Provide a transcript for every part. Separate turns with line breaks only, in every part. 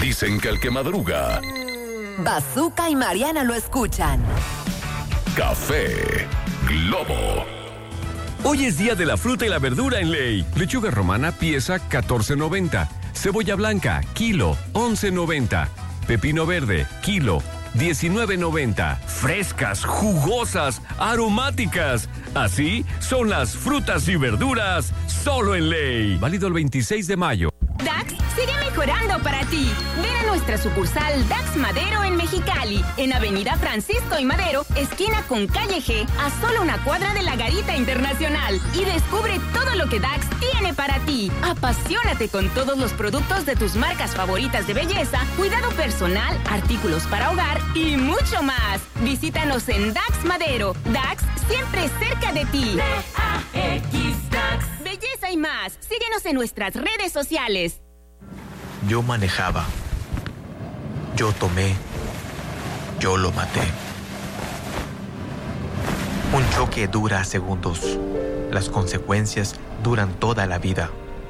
Dicen que el que madruga...
Bazooka y Mariana lo escuchan.
Café Globo.
Hoy es día de la fruta y la verdura en Ley. Lechuga romana, pieza, $14.90. Cebolla blanca, kilo, $11.90. Pepino verde, kilo, $19.90. Frescas, jugosas, aromáticas. Así son las frutas y verduras solo en Ley. Válido el 26 de mayo.
DAX sigue mejorando para ti. Ven a nuestra sucursal DAX Madero en Mexicali, en Avenida Francisco y Madero, esquina con Calle G, a solo una cuadra de la Garita Internacional. Y descubre todo lo que DAX tiene para ti. Apasionate con todos los productos de tus marcas favoritas de belleza, cuidado personal, artículos para hogar y mucho más. Visítanos en DAX Madero. DAX siempre cerca de ti. DAX DAX. Belleza y más. Síguenos en nuestras redes sociales.
Yo manejaba. Yo tomé. Yo lo maté. Un choque dura segundos. Las consecuencias duran toda la vida.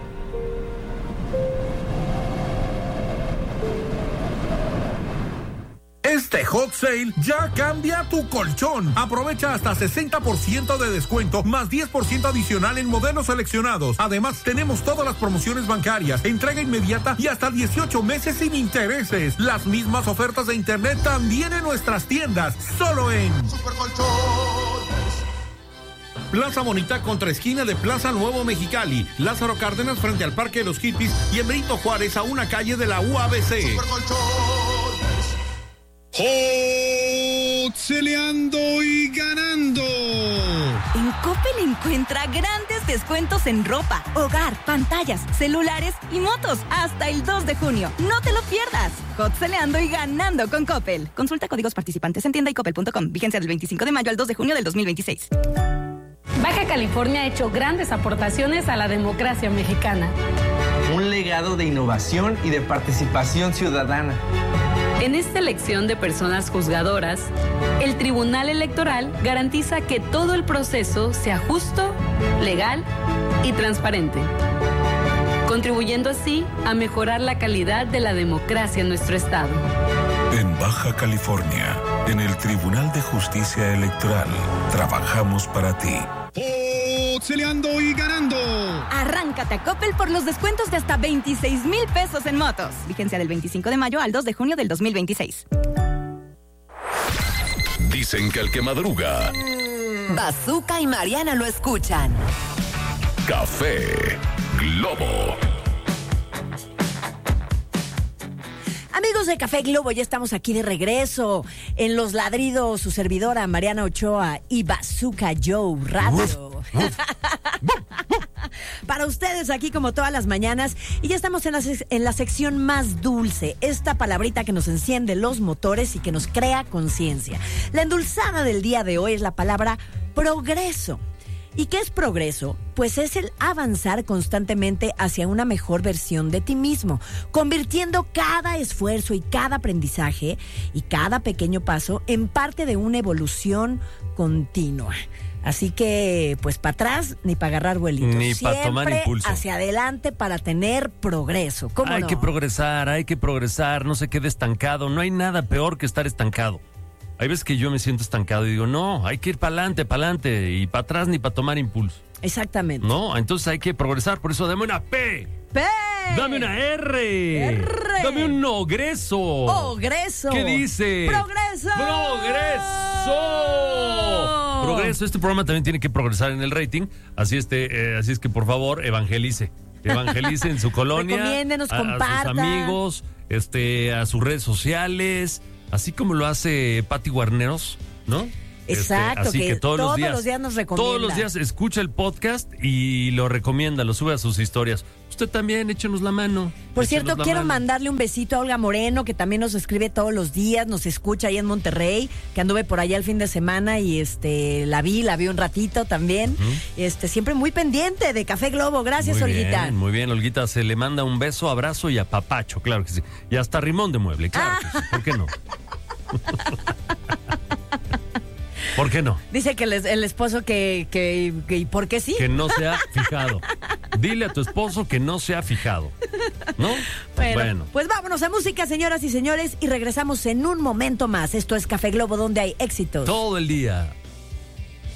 Este Hot Sale ya cambia tu colchón. Aprovecha hasta 60% de descuento, más 10% adicional en modelos seleccionados. Además, tenemos todas las promociones bancarias, entrega inmediata y hasta 18 meses sin intereses. Las mismas ofertas de internet también en nuestras tiendas, solo en Super Colchones. Plaza Bonita contra esquina de Plaza Nuevo Mexicali, Lázaro Cárdenas frente al Parque de los Hippies y en Benito Juárez a una calle de la UABC. Super
Celeando y ganando.
En Coppel encuentra grandes descuentos en ropa, hogar, pantallas, celulares y motos hasta el 2 de junio. No te lo pierdas. Celeando y ganando con Coppel. Consulta códigos participantes en tienda y coppel.com. Vigencia del 25 de mayo al 2 de junio del 2026.
Baja California ha hecho grandes aportaciones a la democracia mexicana.
Un legado de innovación y de participación ciudadana.
En esta elección de personas juzgadoras, el Tribunal Electoral garantiza que todo el proceso sea justo, legal y transparente, contribuyendo así a mejorar la calidad de la democracia en nuestro estado.
En Baja California, en el Tribunal de Justicia Electoral, trabajamos para ti.
Celeando y ganando.
Arráncate a Coppel por los descuentos de hasta 26,000 pesos en motos. Vigencia del 25 de mayo al 2 de junio del 2026.
Dicen que el que madruga...
Bazooka y Mariana lo escuchan.
Café Globo.
Amigos de Café Globo, ya estamos aquí de regreso en Los Ladridos, su servidora Mariana Ochoa y Bazooka Joe Radio. Para ustedes aquí como todas las mañanas, y ya estamos en la sección más dulce, esta palabrita que nos enciende los motores y que nos crea conciencia. La endulzada del día de hoy es la palabra progreso. ¿Y qué es progreso? Pues es el avanzar constantemente hacia una mejor versión de ti mismo, convirtiendo cada esfuerzo y cada aprendizaje y cada pequeño paso en parte de una evolución continua. Así que, pues, para atrás ni para agarrar vuelitos.
Ni para tomar impulso.
Hacia adelante para tener progreso. ¿Cómo no?
Hay que progresar, no se quede estancado. No hay nada peor que estar estancado. Hay veces que yo me siento estancado y digo, no, hay que ir para adelante, y para atrás ni para tomar impulso.
Exactamente.
No, entonces hay que progresar, por eso dame una P.
¡P!
Dame una R. Dame un ogreso.
¡Ogreso!
¿Qué dice?
¡Progreso!
Progreso. Este programa también tiene que progresar en el rating, así es que por favor evangelice en su colonia,
recomiéndenos, compartan
a sus amigos, a sus redes sociales, así como lo hace Pati Guarneros, ¿no?
Exacto,
así que todos los días
nos recomienda.
Todos los días escucha el podcast y lo recomienda, lo sube a sus historias. Usted también, échenos la mano.
Por cierto, quiero mandarle un besito a Olga Moreno, que también nos escribe todos los días, nos escucha ahí en Monterrey, que anduve por allá el fin de semana y la vi un ratito también. Siempre muy pendiente de Café Globo. Gracias, Olguita.
Muy bien, Olguita, se le manda un beso, abrazo y apapacho, claro que sí. Y hasta rimón de mueble, claro que sí. ¿Por qué no? ¿Por qué no?
Dice que el esposo que ¿por qué sí?
Que no se ha fijado. Dile a tu esposo que no se ha fijado. ¿No?
Bueno, pues vámonos a música, señoras y señores, y regresamos en un momento más. Esto es Café Globo, donde hay éxitos
todo el día.